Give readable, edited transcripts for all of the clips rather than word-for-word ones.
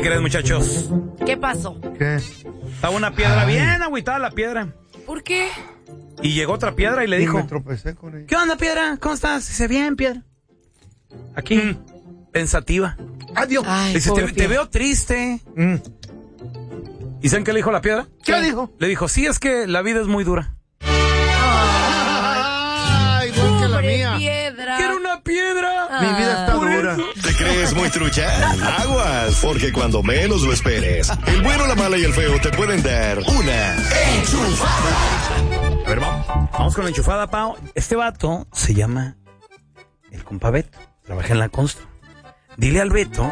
crees, muchachos? ¿Qué pasó? ¿Qué? Estaba una piedra bien agüitada la piedra. ¿Por qué? Y llegó otra piedra y le dijo, Me tropecé con ella. ¿qué onda, piedra? ¿Cómo estás? Dice, bien, piedra. Aquí, pensativa. Adiós. Ay, Dice, pobre te piedra. veo triste. ¿Y saben qué le dijo la piedra? ¿Qué dijo? Le dijo, sí, es que la vida es muy dura. Ay, igual que la Pobre mía. piedra. ¿Quiere una piedra? Mi vida está Por dura. eso. ¿Te crees muy trucha? Aguas, porque cuando menos lo esperes, el bueno, la mala y el feo te pueden dar una enchufada. A ver, vamos con la enchufada, Pao. Este vato se llama el compa Beto. Trabaja en la constru. Dile al Beto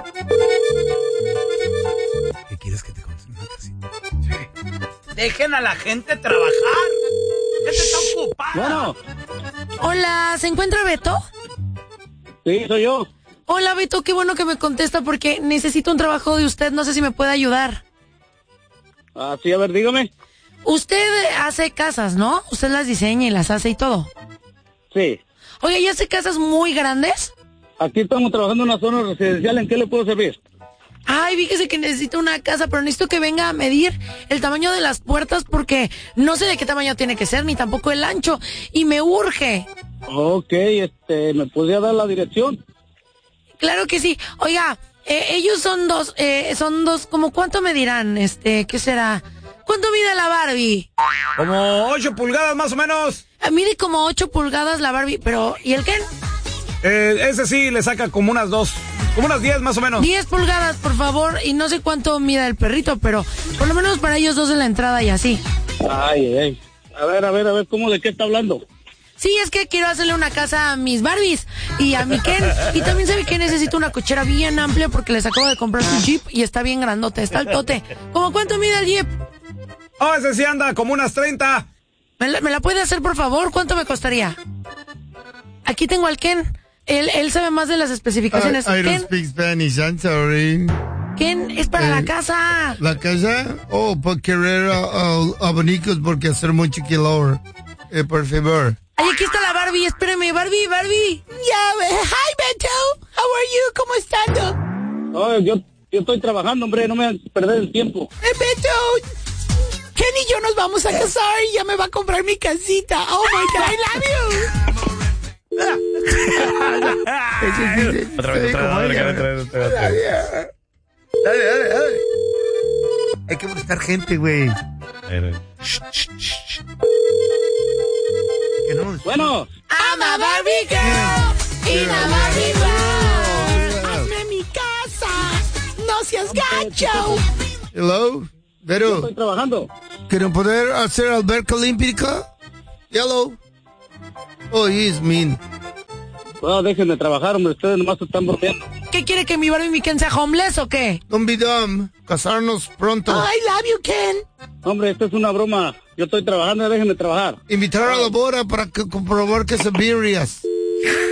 que quieres que te consiga una casita. Sí. Dejen a la gente trabajar. Gente está ocupada. Bueno, Hola, ¿se encuentra Beto? sí, soy yo. Hola, Beto, qué bueno que me contesta porque necesito un trabajo de usted. No sé si me puede ayudar. Ah, sí, a ver, dígame. Usted hace casas, ¿no? Usted las diseña y las hace y todo. Sí. Oye, ¿y hace casas muy grandes? Aquí estamos trabajando en una zona residencial. ¿En qué le puedo servir? Ay, fíjese que necesito una casa, pero necesito que venga a medir el tamaño de las puertas porque no sé de qué tamaño tiene que ser, ni tampoco el ancho. Y me urge. Ok, ¿me podría dar la dirección? Claro que sí. Oiga, ellos son dos, ¿como cuánto me dirán? ¿Qué será? ¿Cuánto mide la Barbie? Como 8 pulgadas más o menos. Mide como 8 pulgadas la Barbie, pero ¿y el Ken? Ese sí le saca como unas 10 más o menos. 10 pulgadas, por favor, y no sé cuánto mida el perrito, pero por lo menos para ellos dos en la entrada y así. Ay. A ver, ¿cómo de qué está hablando? Sí, es que quiero hacerle una casa a mis Barbies y a mi Ken. Y también sabe que necesito una cochera bien amplia porque les acabo de comprar su Jeep y está bien grandote, está altote. ¿Cómo cuánto mide el Jeep? Oh, ese sí anda como unas 30. ¿Me la puede hacer, por favor? ¿Cuánto me costaría? Aquí tengo al Ken. Él sabe más de las especificaciones. I don't Ken, speak Spanish, I'm sorry. Ken, es para la casa. ¿La casa? Oh, por querer abanicos porque hacer mucho calor. Por favor. Ay, aquí está la Barbie, espérame, Barbie. Ya, hi, Beto. How are you? ¿Cómo estás? No, yo estoy trabajando, hombre, no me hagas perder el tiempo. Beto, Ken y yo nos vamos a casar y ya me va a comprar mi casita. Oh, my God, I love you. Otra vez. Dale. Hay que molestar gente, güey. Que no. Bueno, I'm a Barbie girl in a Barbie world. Hazme mi casa. No seas gacho. Hello, Vero. estoy trabajando. ¿Quieren poder hacer alberca olímpica? Hello. Oh, he's mean. No, dejen de trabajar, hombre, ustedes nomás se están bromeando. ¿Qué quiere que mi Barbie y mi Ken sea homeless o qué? Don't be dumb. Casarnos pronto. I love you, Ken. Hombre, esto es una broma. Yo estoy trabajando, dejen de trabajar. Invitar a la boda para comprobar que se virrias.